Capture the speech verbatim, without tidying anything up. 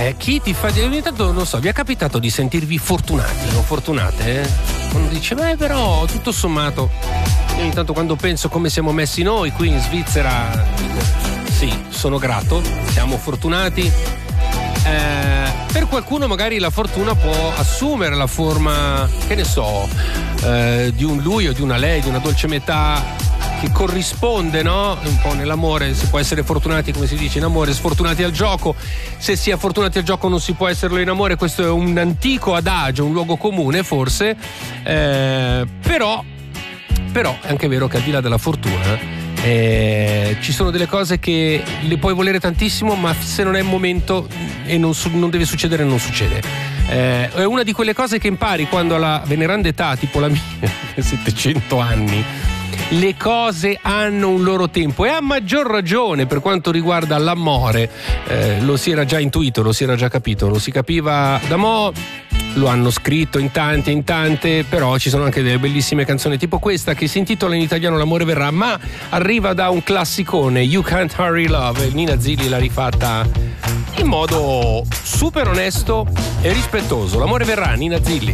è? Chi ti fa dire? Ogni tanto non so, vi è capitato di sentirvi fortunati o fortunate? Eh? Quando dice, beh, però tutto sommato, ogni tanto quando penso come siamo messi noi qui in Svizzera, dico, sì, sono grato, siamo fortunati. Eh, per qualcuno magari la fortuna può assumere la forma, che ne so, eh, di un lui o di una lei, di una dolce metà che corrisponde, no? Un po' nell'amore si può essere fortunati, come si dice in amore, sfortunati al gioco. Se si è fortunati al gioco non si può esserlo in amore, questo è un antico adagio, un luogo comune forse, eh, però però è anche vero che al di là della fortuna Eh, ci sono delle cose che le puoi volere tantissimo, ma se non è il momento e non, su- non deve succedere, non succede. Eh, è una di quelle cose che impari quando alla veneranda età, tipo la mia, settecento anni, le cose hanno un loro tempo, e a maggior ragione per quanto riguarda l'amore. Eh, lo si era già intuito, lo si era già capito, lo si capiva da mo'. Lo hanno scritto in tante in tante, però ci sono anche delle bellissime canzoni tipo questa che si intitola in italiano L'amore verrà, ma arriva da un classicone, You Can't Hurry Love. Nina Zilli l'ha rifatta in modo super onesto e rispettoso. L'amore verrà, Nina Zilli.